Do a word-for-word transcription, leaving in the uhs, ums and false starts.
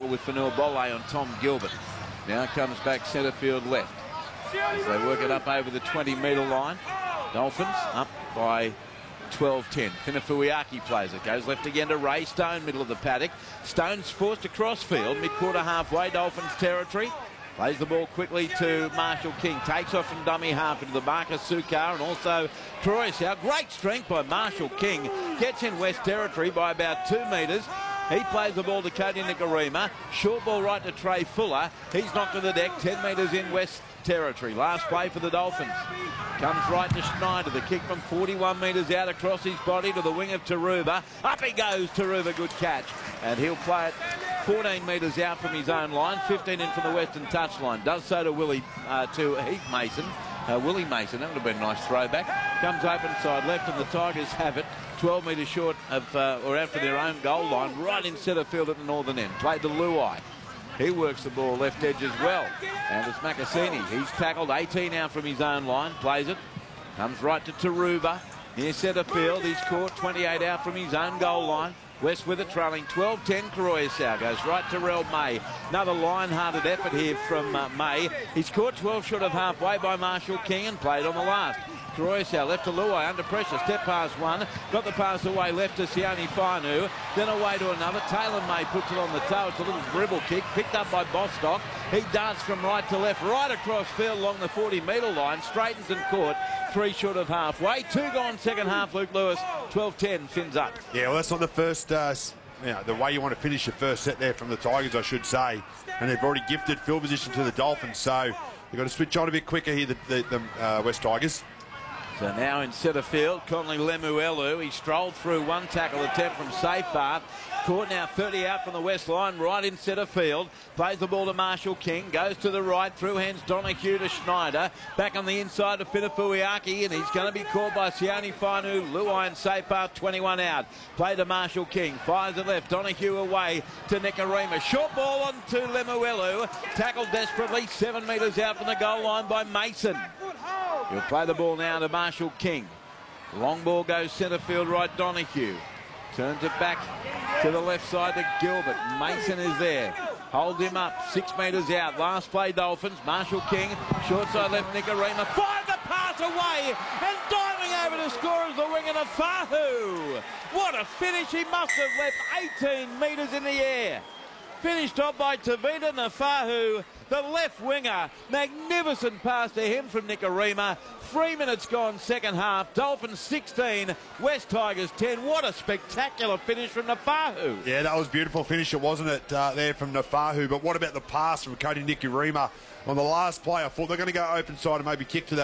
trouble with Fanua Bole on Tom Gilbert. Now comes back centre field left. As they work it up over the twenty metre line. Dolphins up by twelve ten. Finafuiaki plays it. Goes left again to Ray Stone, middle of the paddock. Stone's forced across field, mid-quarter halfway, Dolphins territory. Plays the ball quickly to Marshall King. Takes off from dummy half into the Marcus Sukar and also Croissant. Great strength by Marshall King. Gets in West territory by about two metres. He plays the ball to Cody Nikorima. Short ball right to Trey Fuller. He's knocked to the deck, ten metres in West territory. Last play for the Dolphins. Comes right to Schneider. The kick from forty-one metres out across his body to the wing of Taruva. Up he goes, Taruva. Good catch. And he'll play it fourteen metres out from his own line, fifteen in from the western touchline. Does so to Willie, uh, to Heath Mason. Uh, Willie Mason, that would have been a nice throwback. Comes open side left and the Tigers have it. twelve metres short of, uh, or out for their own goal line, right in centre field at the northern end. Played to Luai. He works the ball left edge as well. And it's Makasini. He's tackled eighteen out from his own line. Plays it. Comes right to Taruva. Near centre field. He's caught twenty-eight out from his own goal line. West with it, trailing twelve ten. Croissant goes right to Rel May. Another line-hearted effort here from uh, May. He's caught twelve short of halfway by Marshall King and played on the last. Croissant left to Luai under pressure. Step past one. Got the pass away left to Sione Fainu. Then away to another. Taylor May puts it on the toe. It's a little dribble kick. Picked up by Bostock. He darts from right to left. Right across field along the forty metre line. Straightens and caught. Three short of halfway. Two gone second half. Luke Lewis. twelve ten. Fins up. Yeah, well, that's not the first... Uh, you know, the way you want to finish your first set there from the Tigers, I should say. And they've already gifted field position to the Dolphins. So you've got to switch on a bit quicker here, the, the, the uh, West Tigers. So now in centre field, Conley Lemuelu. He strolled through one tackle attempt from Safepath. Caught now thirty out from the west line, right in centre field. Plays the ball to Marshall King. Goes to the right, through hands Donahue to Schneider. Back on the inside to Finafuiaki, and he's going to be caught by Sione Fainu. Luai and Safepath, twenty-one out. Play to Marshall King. Fires it left. Donahue away to Nikorima. Short ball on to Lemuelu. Tackled desperately, seven metres out from the goal line by Mason. He'll play the ball now to Marshall King. Long ball goes centre field right, Donahue. Turns it back to the left side to Gilbert. Mason is there. Hold him up, six metres out. Last play, Dolphins. Marshall King, short side left, Nikorima. Fired the pass away and diving over to score is the winger of Fahu. What a finish. He must have left eighteen metres in the air. Finished off by Tavita Nafahu, the left winger. Magnificent pass to him from Nikorima. Three minutes gone second half. Dolphins sixteen, West Tigers ten. What a spectacular finish from Nafahu. Yeah, that was a beautiful finish, wasn't it, uh, there from Nafahu. But what about the pass from Cody Nikorima on the last play? I thought they're going to go open side and maybe kick to that.